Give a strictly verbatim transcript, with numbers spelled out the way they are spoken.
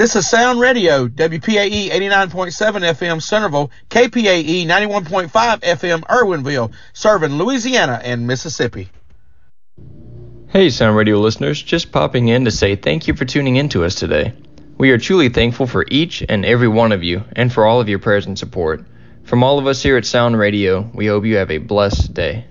This is Sound Radio, W P A E eighty-nine point seven F M Centerville, K P A E ninety-one point five F M Irwinville, serving Louisiana and Mississippi. Hey, Sound Radio listeners, just popping in to say thank you for tuning in to us today. We are truly thankful for each and every one of you and for all of your prayers and support. From all of us here at Sound Radio, we hope you have a blessed day.